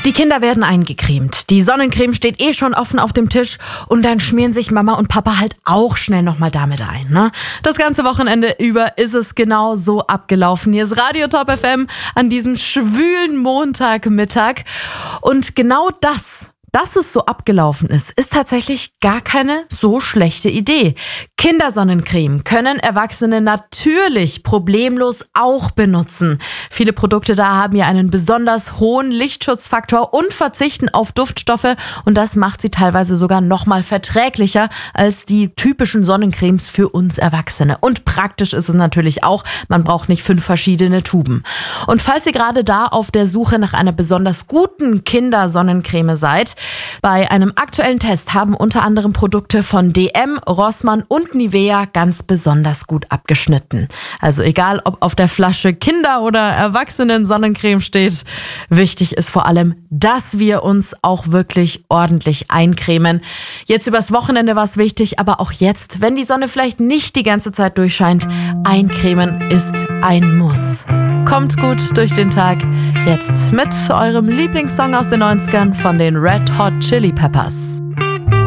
Die Kinder werden eingecremt. Die Sonnencreme steht schon offen auf dem Tisch und dann schmieren sich Mama und Papa halt auch schnell nochmal damit ein, ne? Das ganze Wochenende über ist es genau so abgelaufen. Hier ist Radio Top FM an diesem schwülen Montagmittag. Und genau dass es so abgelaufen ist tatsächlich gar keine so schlechte Idee. Kindersonnencreme können Erwachsene natürlich problemlos auch benutzen. Viele Produkte da haben ja einen besonders hohen Lichtschutzfaktor und verzichten auf Duftstoffe und das macht sie teilweise sogar nochmal verträglicher als die typischen Sonnencremes für uns Erwachsene. Und praktisch ist es natürlich auch, man braucht nicht 5 verschiedene Tuben. Und falls ihr gerade da auf der Suche nach einer besonders guten Kindersonnencreme seid, bei einem aktuellen Test haben unter anderem Produkte von DM, Rossmann und Nivea ganz besonders gut abgeschnitten. Also egal, ob auf der Flasche Kinder- oder Erwachsenen-Sonnencreme steht, wichtig ist vor allem, dass wir uns auch wirklich ordentlich eincremen. Jetzt übers Wochenende war es wichtig, aber auch jetzt, wenn die Sonne vielleicht nicht die ganze Zeit durchscheint, eincremen ist ein Muss. Kommt gut durch den Tag. Jetzt mit eurem Lieblingssong aus den 90ern von den Red Hot Chili Peppers.